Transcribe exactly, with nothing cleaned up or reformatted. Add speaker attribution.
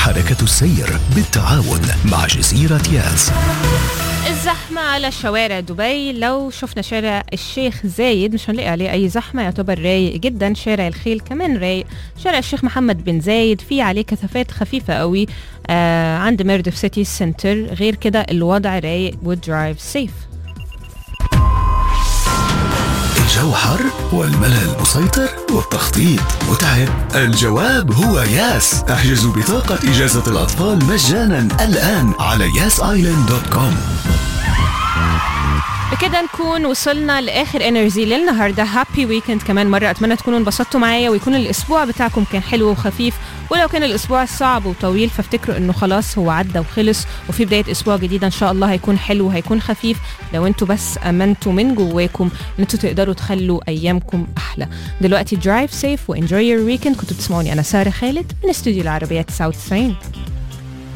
Speaker 1: حركة السير بالتعاون مع جزيرة ياس.
Speaker 2: الزحمة على شوارع دبي، لو شفنا شارع الشيخ زايد مش هنلاقي عليه أي زحمة، يعتبر رايق جدا. شارع الخيل كمان رايق. شارع الشيخ محمد بن زايد فيه عليه كثافات خفيفة قوي آه عند ميردف سيتي سنتر. غير كده الوضع رايق والدرايف سيف.
Speaker 1: الجو حر والملل مسيطر والتخطيط متعب؟ الجواب هو ياس. احجزوا بطاقة إجازة الأطفال مجانا الآن على ياس آيلاند دوت كوم.
Speaker 2: بكده نكون وصلنا لآخر انرجي للنهاردة. هابي ويكند كمان مرة. أتمنى تكونوا انبسطتوا معايا ويكون الأسبوع بتاعكم كان حلو وخفيف، ولو كان الأسبوع صعب وطويل فافتكروا إنه خلاص هو عدى وخلص، وفي بداية أسبوع جديد إن شاء الله هيكون حلو وهيكون خفيف لو انتوا بس أمنتوا من جواكم إن انتوا تقدروا تخلوا أيامكم أحلى. دلوقتي درايف سيف وانجوي يور ويكند. كنتوا بتسمعوني أنا سارة خالد من استوديو العربية تسعة وتسعين.